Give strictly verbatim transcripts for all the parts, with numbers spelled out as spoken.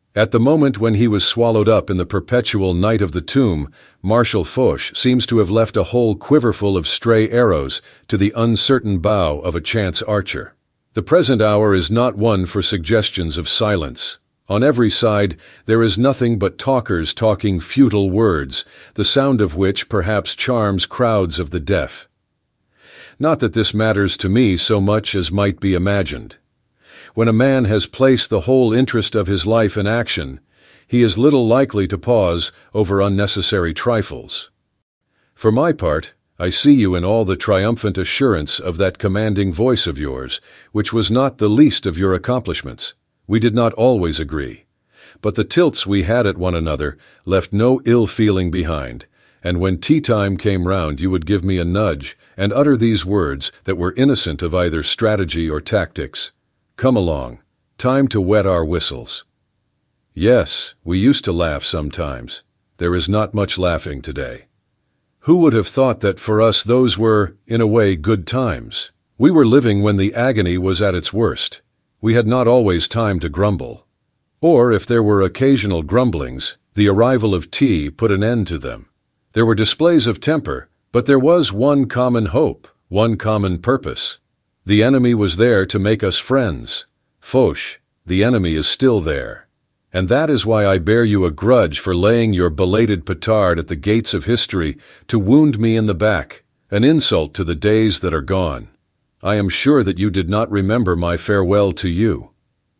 At the moment when he was swallowed up in the perpetual night of the tomb, Marshal Foch seems to have left a whole quiverful of stray arrows to the uncertain bow of a chance archer. The present hour is not one for suggestions of silence. On every side there is nothing but talkers talking futile words, the sound of which perhaps charms crowds of the deaf. Not that this matters to me so much as might be imagined. When a man has placed the whole interest of his life in action, he is little likely to pause over unnecessary trifles. For my part, I see you in all the triumphant assurance of that commanding voice of yours, which was not the least of your accomplishments. We did not always agree, but the tilts we had at one another left no ill feeling behind, and when tea-time came round you would give me a nudge and utter these words that were innocent of either strategy or tactics. Come along, time to wet our whistles. Yes, we used to laugh sometimes. There is not much laughing today. Who would have thought that for us those were, in a way, good times? We were living when the agony was at its worst. We had not always time to grumble. Or, if there were occasional grumblings, the arrival of tea put an end to them. There were displays of temper, but there was one common hope, one common purpose. The enemy was there to make us friends. Foch, the enemy is still there. And that is why I bear you a grudge for laying your belated petard at the gates of history to wound me in the back, an insult to the days that are gone. I am sure that you did not remember my farewell to you.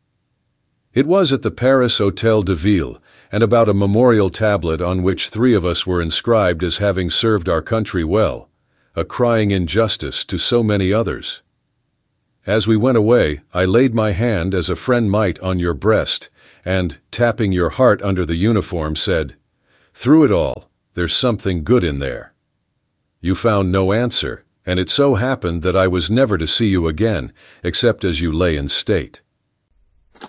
It was at the Paris Hôtel de Ville, and about a memorial tablet on which three of us were inscribed as having served our country well, a crying injustice to so many others. As we went away, I laid my hand as a friend might on your breast, and, tapping your heart under the uniform, said, "Through it all, there's something good in there." You found no answer, and it so happened that I was never to see you again, except as you lay in state.